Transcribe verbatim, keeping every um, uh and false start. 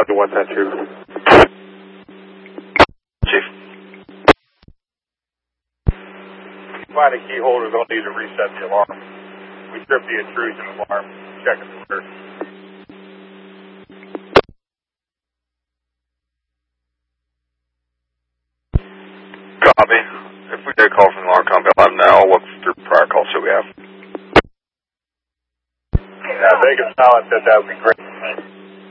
Roger, one ten two. Chief. Find a key holder, they'll need to reset the alarm. We tripped the intrusion alarm. Check it first. Copy. If we get a call from the alarm company, let them know. What prior calls should we have? Yeah, they can silence it, that would be great.